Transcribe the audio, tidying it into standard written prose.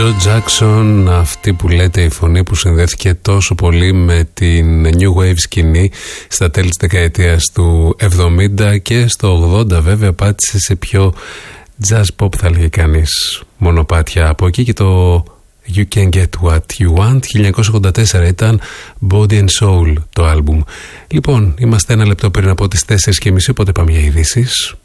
Τζο Τζάκσον, αυτή που λέτε η φωνή που συνδέθηκε τόσο πολύ με την New Wave σκηνή στα τέλη της δεκαετίας του 70 και στο 80 βέβαια πάτησε σε πιο jazz pop θα λέγει κανείς μονοπάτια. Από εκεί και το You Can Get What You Want 1984 ήταν Body and Soul το άλμπουμ. Λοιπόν, είμαστε ένα λεπτό πριν από τις 4:30, οπότε πάμε για ειδήσεις.